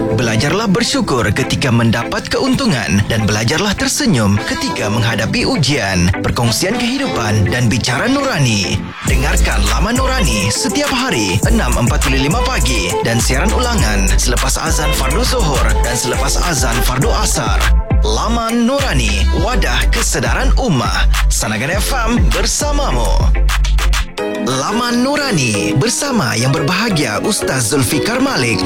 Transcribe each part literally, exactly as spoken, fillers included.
Belajarlah bersyukur ketika mendapat keuntungan dan belajarlah tersenyum ketika menghadapi ujian. Perkongsian kehidupan dan bicara nurani. Dengarkan Laman Nurani setiap hari enam empat puluh lima pagi dan siaran ulangan selepas azan fardu zuhur dan selepas azan fardu asar. Laman Nurani, wadah kesedaran ummah. Sanagan F M bersamamu. Laman Nurani bersama yang berbahagia Ustaz Zulfikar Malik.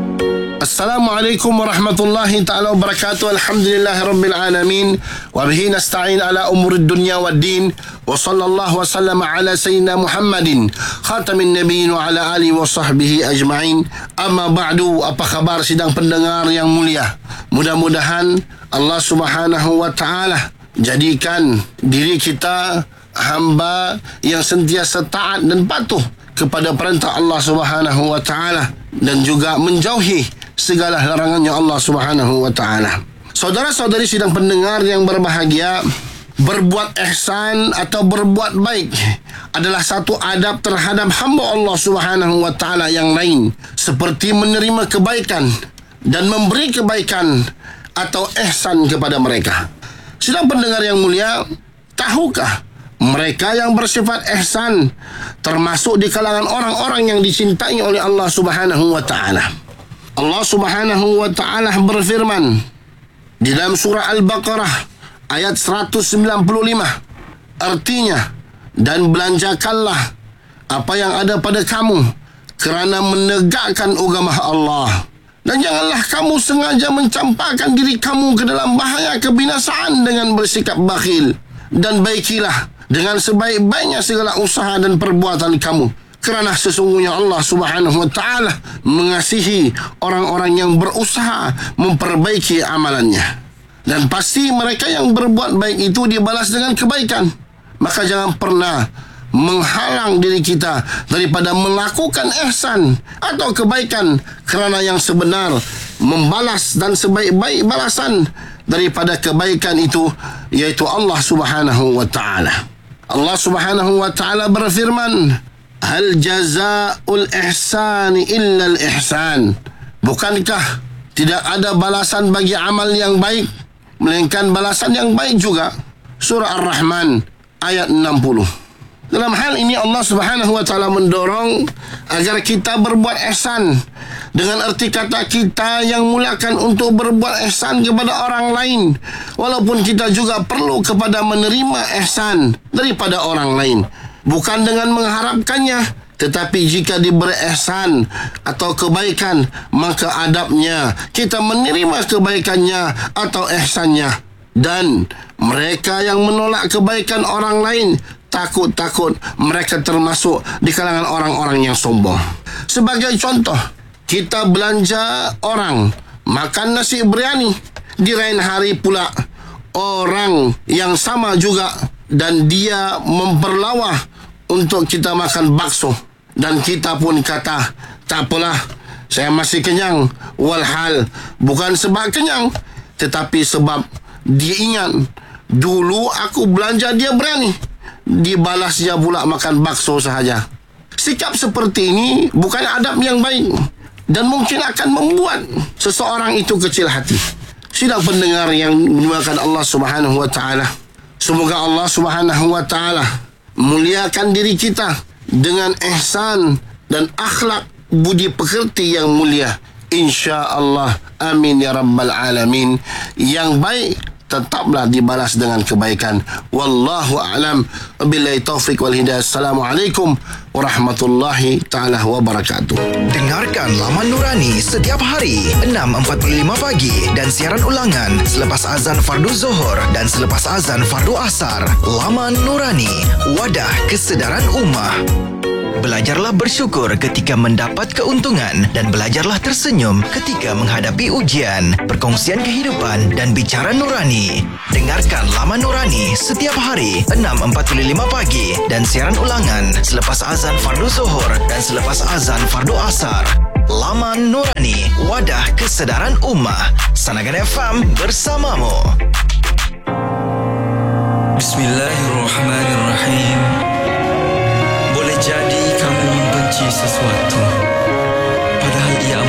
Assalamualaikum warahmatullahi ta'ala wabarakatuh. Alhamdulillahirabbil alamin wa bihi nasta'in ala umurid dunya waddin wa sallallahu wa sallama ala sayyidina Muhammadin khatamin nabiyyin wa ala alihi wa sahbihi ajma'in. Amma ba'du, apa khabar sidang pendengar yang mulia? Mudah-mudahan Allah Subhanahu wa taala jadikan diri kita hamba yang sentiasa taat dan patuh kepada perintah Allah Subhanahu wa taala dan juga menjauhi segala larangannya Allah Subhanahu wa taala. Saudara-saudari sidang pendengar yang berbahagia, berbuat ihsan atau berbuat baik adalah satu adab terhadap hamba Allah Subhanahu wa taala yang lain, seperti menerima kebaikan dan memberi kebaikan atau ihsan kepada mereka. Sidang pendengar yang mulia, tahukah mereka yang bersifat ihsan termasuk di kalangan orang-orang yang dicintai oleh Allah Subhanahu wa taala? Allah Subhanahu wa taala berfirman di dalam surah Al-Baqarah ayat seratus sembilan puluh lima. Artinya, dan belanjakanlah apa yang ada pada kamu kerana menegakkan agama Allah. Dan janganlah kamu sengaja mencampakkan diri kamu ke dalam bahaya kebinasaan dengan bersikap bakhil. Dan baikilah dengan sebaik-baiknya segala usaha dan perbuatan kamu, kerana sesungguhnya Allah Subhanahu wa taala mengasihi orang-orang yang berusaha memperbaiki amalannya. Dan pasti mereka yang berbuat baik itu dibalas dengan kebaikan. Maka jangan pernah menghalang diri kita daripada melakukan ihsan atau kebaikan, kerana yang sebenar membalas dan sebaik-baik balasan daripada kebaikan itu yaitu Allah Subhanahu wa taala. Allah Subhanahu wa taala berfirman, hal jazaa'ul ihsani illa al-ihsan. Bukankah tidak ada balasan bagi amal yang baik melainkan balasan yang baik juga? Surah Ar-Rahman ayat enam puluh. Dalam hal ini Allah Subhanahu wa taala mendorong agar kita berbuat ihsan, dengan erti kata kita yang mulakan untuk berbuat ihsan kepada orang lain, walaupun kita juga perlu kepada menerima ihsan daripada orang lain. Bukan dengan mengharapkannya, tetapi jika diberi ihsan atau kebaikan, maka adabnya kita menerima kebaikannya atau ihsannya. Dan mereka yang menolak kebaikan orang lain, takut-takut mereka termasuk di kalangan orang-orang yang sombong. Sebagai contoh, kita belanja orang makan nasi biryani, di lain hari pula orang yang sama juga dan dia memperlawah untuk kita makan bakso, dan kita pun kata, tak apalah, saya masih kenyang. Walhal bukan sebab kenyang, tetapi sebab dia ingat dulu aku belanja dia biryani, dibalasnya pula makan bakso sahaja. Sikap seperti ini bukan adab yang baik dan mungkin akan membuat seseorang itu kecil hati. Sidang pendengar yang dimuliakan Allah Subhanahu wa taala, semoga Allah Subhanahu wa taala muliakan diri kita dengan ihsan dan akhlak budi pekerti yang mulia, insya-Allah. Amin ya rabbal alamin. Yang baik tetaplah dibalas dengan kebaikan. Wallahu a'lam. Wabillahi taufiq wal hidayah. Assalamualaikum warahmatullahi taala wabarakatuh. Dengarkan Laman Nurani setiap hari enam empat puluh lima pagi dan siaran ulangan selepas azan fardu zuhur dan selepas azan fardu asar. Laman Nurani, wadah kesedaran ummah. Belajarlah bersyukur ketika mendapat keuntungan dan belajarlah tersenyum ketika menghadapi ujian. Perkongsian kehidupan dan bicara nurani. Dengarkan Laman Nurani setiap hari enam empat puluh lima pagi dan siaran ulangan selepas azan fardu zuhur dan selepas azan fardu asar. Laman Nurani, wadah kesedaran ummah. Sanagan F M bersamamu. Bismillahirrahmanirrahim. Boleh jadi kamu membenci sesuatu, padahal ia